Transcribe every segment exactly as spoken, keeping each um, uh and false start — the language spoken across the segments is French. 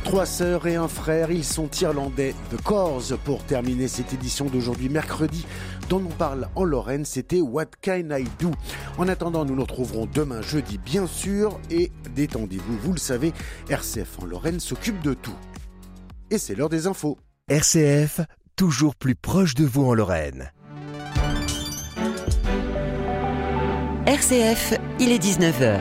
Trois sœurs et un frère, ils sont irlandais de Corse. Pour terminer cette édition d'aujourd'hui, mercredi, dont on parle en Lorraine, c'était What Can I Do. En attendant, nous nous retrouverons demain jeudi, bien sûr, et détendez-vous, vous le savez, R C F en Lorraine s'occupe de tout. Et c'est l'heure des infos. R C F, toujours plus proche de vous en Lorraine. R C F, il est dix-neuf heures.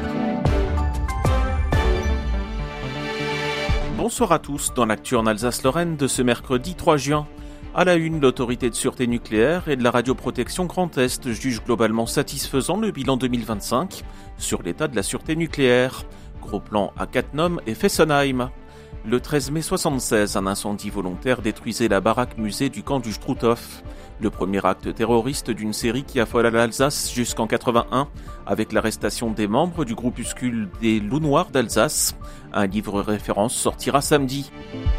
Bonsoir à tous dans l'actu en Alsace-Lorraine de ce mercredi trois juin. À la une, l'autorité de sûreté nucléaire et de la radioprotection Grand Est juge globalement satisfaisant le bilan deux mille vingt-cinq sur l'état de la sûreté nucléaire. Gros plan à Cattenom et Fessenheim. Le treize mai soixante-seize, un incendie volontaire détruisait la baraque musée du camp du Struthof. Le premier acte terroriste d'une série qui affola l'Alsace jusqu'en quatre-vingt-un, avec l'arrestation des membres du groupuscule des Loups Noirs d'Alsace. Un livre référence sortira samedi.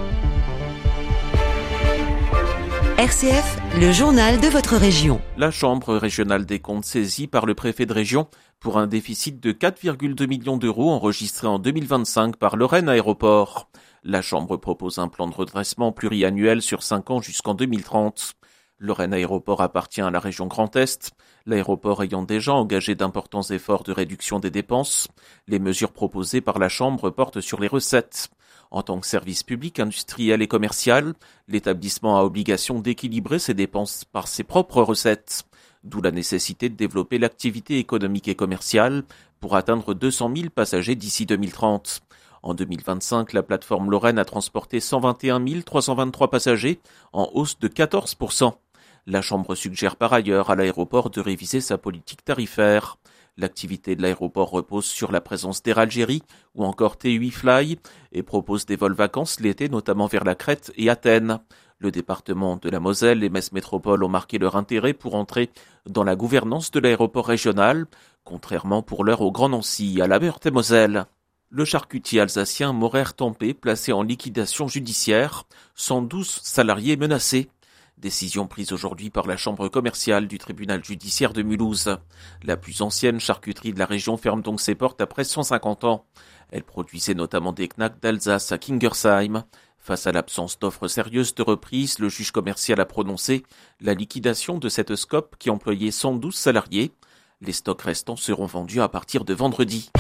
R C F, le journal de votre région. La Chambre régionale des comptes saisie par le préfet de région pour un déficit de quatre virgule deux millions d'euros enregistré en deux mille vingt-cinq par Lorraine Aéroport. La Chambre propose un plan de redressement pluriannuel sur cinq ans jusqu'en deux mille trente. Lorraine Aéroport appartient à la région Grand Est, l'aéroport ayant déjà engagé d'importants efforts de réduction des dépenses. Les mesures proposées par la Chambre portent sur les recettes. En tant que service public, industriel et commercial, l'établissement a obligation d'équilibrer ses dépenses par ses propres recettes. D'où la nécessité de développer l'activité économique et commerciale pour atteindre deux cent mille passagers d'ici deux mille trente. En deux mille vingt-cinq, la plateforme Lorraine a transporté cent vingt et un mille trois cent vingt-trois passagers, en hausse de quatorze pour cent. La Chambre suggère par ailleurs à l'aéroport de réviser sa politique tarifaire. L'activité de l'aéroport repose sur la présence d'Air Algérie ou encore T U I Fly et propose des vols vacances l'été, notamment vers la Crète et Athènes. Le département de la Moselle et Metz Métropole ont marqué leur intérêt pour entrer dans la gouvernance de l'aéroport régional, contrairement pour l'heure au Grand Nancy, à la Meurthe-et-Moselle. Le charcutier alsacien Morer-Tempé placé en liquidation judiciaire, cent douze salariés menacés. Décision prise aujourd'hui par la chambre commerciale du tribunal judiciaire de Mulhouse. La plus ancienne charcuterie de la région ferme donc ses portes après cent cinquante ans. Elle produisait notamment des knacks d'Alsace à Kingersheim. Face à l'absence d'offres sérieuses de reprise, le juge commercial a prononcé la liquidation de cette scope qui employait cent douze salariés. Les stocks restants seront vendus à partir de vendredi.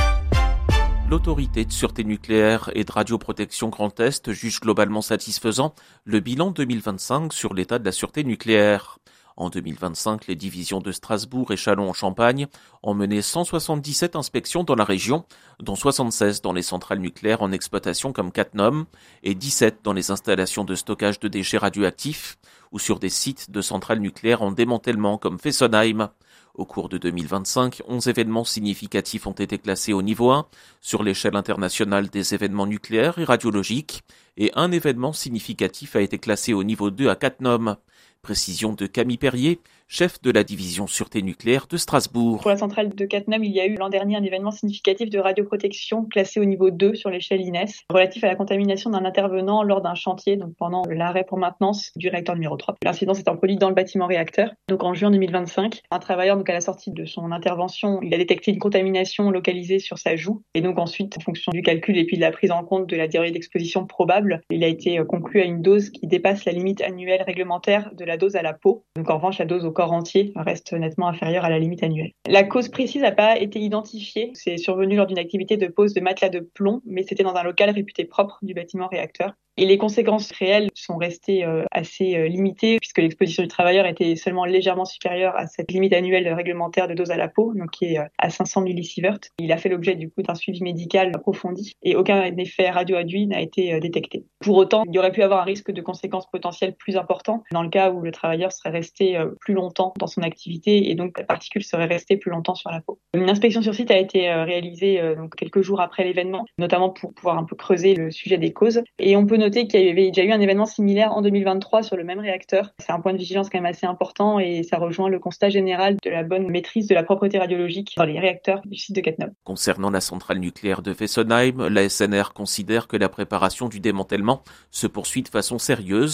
L'autorité de sûreté nucléaire et de radioprotection Grand Est juge globalement satisfaisant le bilan deux mille vingt-cinq sur l'état de la sûreté nucléaire. En deux mille vingt-cinq, les divisions de Strasbourg et Châlons-en-Champagne ont mené cent soixante-dix-sept inspections dans la région, dont soixante-seize dans les centrales nucléaires en exploitation comme Cattenom et dix-sept dans les installations de stockage de déchets radioactifs ou sur des sites de centrales nucléaires en démantèlement comme Fessenheim. Au cours de deux mille vingt-cinq, onze événements significatifs ont été classés au niveau un sur l'échelle internationale des événements nucléaires et radiologiques et un événement significatif a été classé au niveau deux à Cattenom. Précision de Camille Perrier, chef de la division sûreté nucléaire de Strasbourg. Pour la centrale de Cattenom, il y a eu l'an dernier un événement significatif de radioprotection classé au niveau deux sur l'échelle I N E S, relatif à la contamination d'un intervenant lors d'un chantier, donc pendant l'arrêt pour maintenance du réacteur numéro trois. L'incident s'est produit dans le bâtiment réacteur. Donc en juin deux mille vingt-cinq, un travailleur, donc à la sortie de son intervention, il a détecté une contamination localisée sur sa joue. Et donc ensuite, en fonction du calcul et puis de la prise en compte de la durée d'exposition probable, il a été conclu à une dose qui dépasse la limite annuelle réglementaire de la dose à la peau. Donc en revanche, la dose au corps entier reste nettement inférieure à la limite annuelle. La cause précise n'a pas été identifiée. C'est survenu lors d'une activité de pose de matelas de plomb, mais c'était dans un local réputé propre du bâtiment réacteur. Et les conséquences réelles sont restées euh, assez euh, limitées puisque l'exposition du travailleur était seulement légèrement supérieure à cette limite annuelle réglementaire de dose à la peau, donc qui est euh, à cinq cents millisieverts. Il a fait l'objet du coup d'un suivi médical approfondi et aucun effet radioinduit n'a été euh, détecté. Pour autant, il y aurait pu avoir un risque de conséquences potentielles plus important dans le cas où le travailleur serait resté euh, plus longtemps dans son activité et donc la particule serait restée plus longtemps sur la peau. Une inspection sur site a été euh, réalisée euh, donc quelques jours après l'événement, notamment pour pouvoir un peu creuser le sujet des causes. Et on peut noter qu'il y avait déjà eu un événement similaire en deux mille vingt-trois sur le même réacteur. C'est un point de vigilance quand même assez important et ça rejoint le constat général de la bonne maîtrise de la propreté radiologique dans les réacteurs du site de Cattenom. Concernant la centrale nucléaire de Fessenheim, la S N R considère que la préparation du démantèlement se poursuit de façon sérieuse.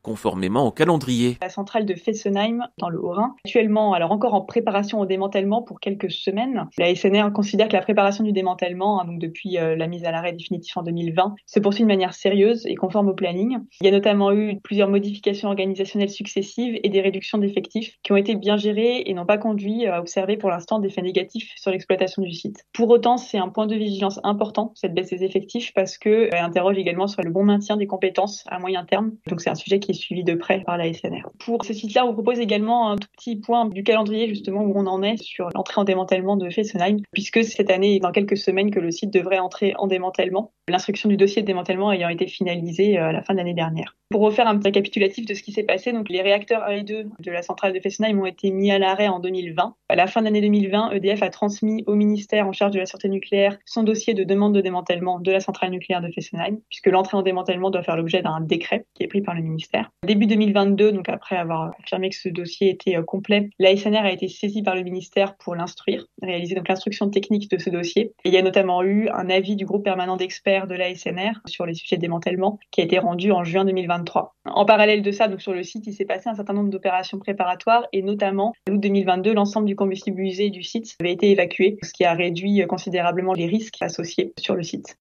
conformément au calendrier. La centrale de Fessenheim, dans le Haut-Rhin, actuellement, alors encore en préparation au démantèlement pour quelques semaines. La S N R considère que la préparation du démantèlement, hein, donc depuis euh, la mise à l'arrêt définitif en deux mille vingt, se poursuit de manière sérieuse et conforme au planning. Il y a notamment eu plusieurs modifications organisationnelles successives et des réductions d'effectifs qui ont été bien gérées et n'ont pas conduit à observer pour l'instant d'effets négatifs sur l'exploitation du site. Pour autant, c'est un point de vigilance important, cette baisse des effectifs, parce que elle interroge également sur le bon maintien des compétences à moyen terme. Donc c'est un sujet qui est suivi de près par la S N R. Pour ce site-là, on vous propose également un tout petit point du calendrier justement où on en est sur l'entrée en démantèlement de Fessenheim, puisque cette année et dans quelques semaines que le site devrait entrer en démantèlement. L'instruction du dossier de démantèlement ayant été finalisée à la fin de l'année dernière. Pour refaire un petit récapitulatif de ce qui s'est passé, donc les réacteurs un et deux de la centrale de Fessenheim ont été mis à l'arrêt en deux mille vingt. À la fin de l'année deux mille vingt, E D F a transmis au ministère en charge de la sûreté nucléaire son dossier de demande de démantèlement de la centrale nucléaire de Fessenheim, puisque l'entrée en démantèlement doit faire l'objet d'un décret qui est pris par le ministère. Début deux mille vingt-deux, donc après avoir confirmé que ce dossier était complet, la S N R a été saisie par le ministère pour l'instruire, réaliser donc l'instruction technique de ce dossier. Et il y a notamment eu un avis du groupe permanent d'experts de la S N R sur les sujets de démantèlement qui a été rendu en juin deux mille vingt-trois. En parallèle de ça, donc sur le site, il s'est passé un certain nombre d'opérations préparatoires et notamment en août deux mille vingt-deux, l'ensemble du combustible usé du site avait été évacué, ce qui a réduit considérablement les risques associés sur le site.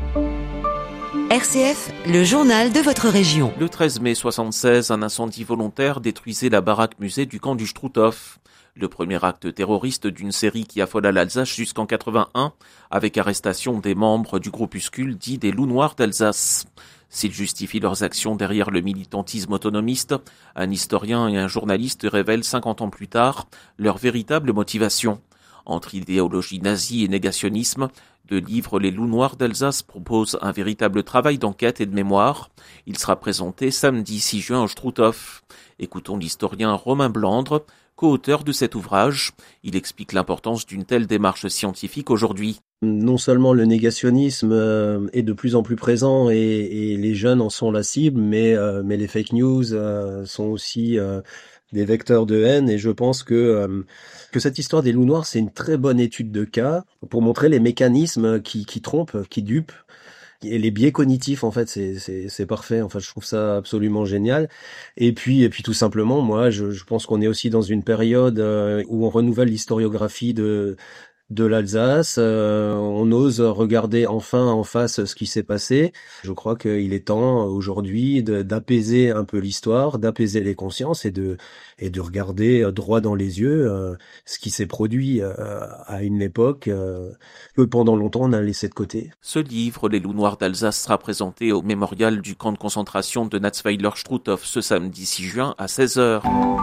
R C F, le journal de votre région. Le treize mai soixante-seize, un incendie volontaire détruisait la baraque musée du camp du Struthof. Le premier acte terroriste d'une série qui affola l'Alsace jusqu'en quatre-vingt-un, avec arrestation des membres du groupuscule dit des Loups Noirs d'Alsace. S'ils justifient leurs actions derrière le militantisme autonomiste, un historien et un journaliste révèlent cinquante ans plus tard leur véritable motivation. Entre idéologie nazie et négationnisme, le livre Les Loups Noirs d'Alsace propose un véritable travail d'enquête et de mémoire. Il sera présenté samedi six juin au Struthof. Écoutons l'historien Romain Blandre, co-auteur de cet ouvrage. Il explique l'importance d'une telle démarche scientifique aujourd'hui. Non seulement le négationnisme euh, est de plus en plus présent et, et les jeunes en sont la cible, mais, euh, mais les fake news euh, sont aussi euh, des vecteurs de haine, et je pense que, euh, que cette histoire des loups noirs, c'est une très bonne étude de cas pour montrer les mécanismes qui, qui trompent, qui dupent. Et les biais cognitifs, en fait, c'est, c'est, c'est parfait. Enfin, je trouve ça absolument génial. Et puis, et puis tout simplement, moi, je, je pense qu'on est aussi dans une période euh, où on renouvelle l'historiographie de de l'Alsace. Euh, on ose regarder enfin en face ce qui s'est passé. Je crois qu'il est temps aujourd'hui de, d'apaiser un peu l'histoire, d'apaiser les consciences et de et de regarder droit dans les yeux euh, ce qui s'est produit euh, à une époque euh, que pendant longtemps on a laissé de côté. Ce livre, Les Loups Noirs d'Alsace, sera présenté au mémorial du camp de concentration de Natzweiler-Struthof ce samedi six juin à seize heures.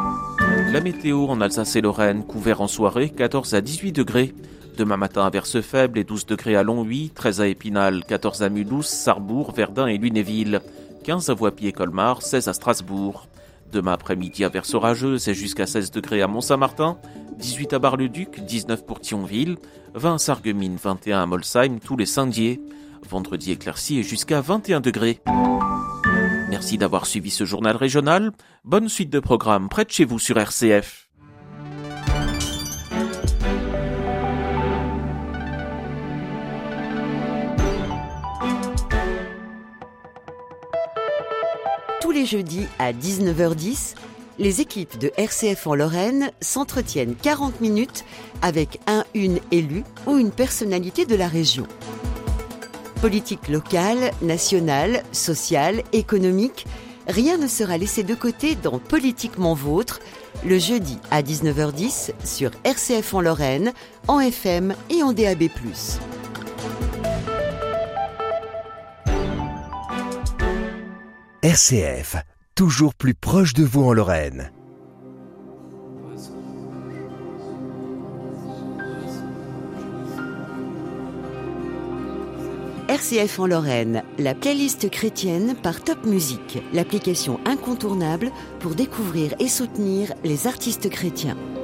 La météo en Alsace et Lorraine, couvert en soirée, quatorze à dix-huit degrés. Demain matin, averse faible et douze degrés à Longwy, treize à Épinal, quatorze à Mulhouse, Sarrebourg, Verdun et Lunéville, quinze à Voipy et Colmar, seize à Strasbourg. Demain après-midi, averse orageuse et jusqu'à seize degrés à Mont-Saint-Martin, dix-huit à Bar-le-Duc, dix-neuf pour Thionville, vingt à Sarreguemines, vingt et un à Molsheim, tous les Saint-Dié. Vendredi éclairci et jusqu'à vingt et un degrés. Merci d'avoir suivi ce journal régional. Bonne suite de programmes près de chez vous sur R C F. Tous les jeudis à dix-neuf heures dix, les équipes de R C F en Lorraine s'entretiennent quarante minutes avec un, une élue ou une personnalité de la région. Politique locale, nationale, sociale, économique, rien ne sera laissé de côté dans Politiquement Vôtre, le jeudi à dix-neuf heures dix sur R C F en Lorraine, en F M et en D A B plus. R C F, toujours plus proche de vous en Lorraine. R C F en Lorraine, la playlist chrétienne par Top Music, l'application incontournable pour découvrir et soutenir les artistes chrétiens.